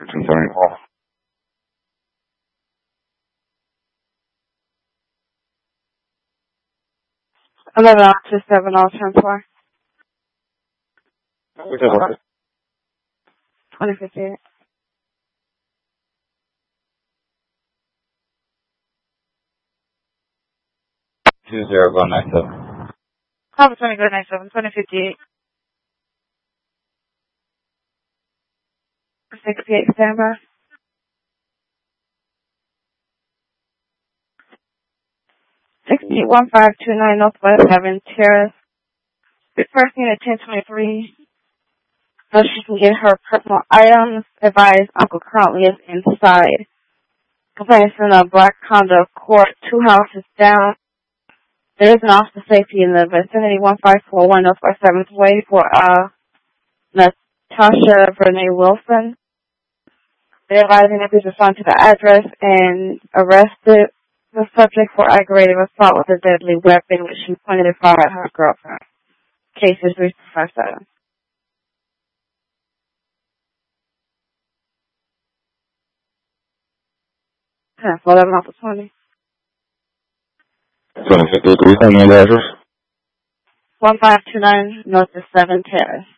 274. 11 to 7 all 10-4. 2058. 20 go 97. Papa 20 go 97, 2058. 68 standby. 1529 Northwest 7 Terrace. First unit 1023. So she can get her personal items. Advise Uncle currently is inside. Complaints in a Black Honda Accord, 2 houses down. There is an officer safety in the vicinity, 1541 Northwest 7th Way for Natasha Renee Wilson. They're advising that please respond to the address and arrested the subject for aggravated assault with a deadly weapon, which she pointed and fired at her girlfriend. Case is 357. Okay, 11 off the 20. 2053, send me the address. 1529 North of 7 Terrace.